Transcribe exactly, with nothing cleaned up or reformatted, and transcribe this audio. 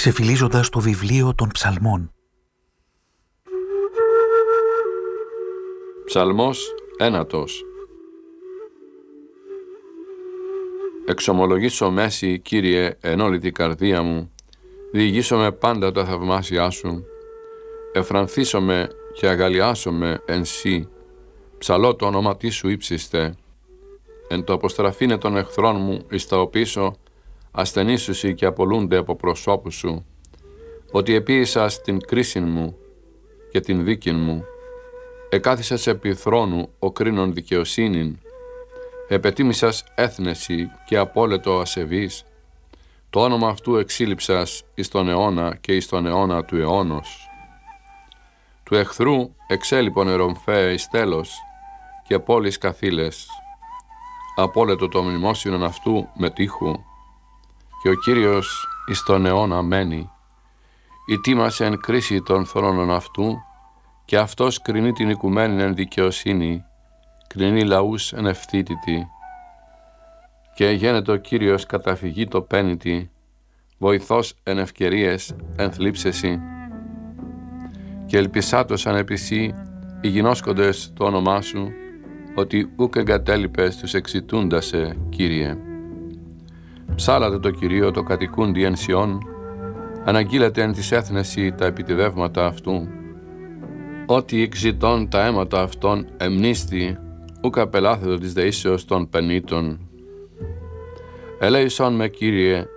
ξεφυλίζοντας το βιβλίο των ψαλμών. Ψαλμός ένατος. Εξομολογήσω μέση, Κύριε, εν όλη την καρδία μου, διηγήσομαι πάντα τα θαυμάσια σου, εφρανθήσομαι και αγαλιάσομαι εν σύ, ψαλώ το όνομα τι σου ύψιστε, εν το αποστραφήνε των εχθρών μου εις τα οπίσω, ασθενήσουσι και απολούνται από προσώπου σου, ότι επίησας την κρίση μου και την δίκη μου, εκάθισας επί θρόνου ο κρίνων δικαιοσύνην, επετίμησας έθνεση και απόλετο ασεβής, το όνομα αυτού εξήλυψας εις τον αιώνα και εις τον αιώνα του αιώνος. Του εχθρού εξέλιπον ερομφέ εις τέλος και πόλεις καθήλες, απόλετο το μνημόσυνον αυτού με τείχου, και ο Κύριος εις τον αιώνα μένει. Ητήμασε εν κρίση των θρόνων αυτού, και αυτός κρινεί την οικουμένη εν δικαιοσύνη, κρινεί λαούς εν ευθύτητη. Και γένετο ο Κύριος καταφυγή το πένητη, βοηθός εν ευκαιρίες εν θλίψεση. Και ελπισάτος αν επισύ οι γινώσκοντες το όνομά σου, ότι ούκ εγκατέλειπες τους εξητούντασε, Κύριε. Ψάλατε το Κυρίο το κατοικούντι εν Σιών, αναγγείλατε εν της έθνεση τα επιτιδεύματα αυτού. Ότι εξητών τα αίματα αυτών εμνίστη, ούκ απελάθετο της δεήσεως των πενήτων. Ελέησον με, Κύριε,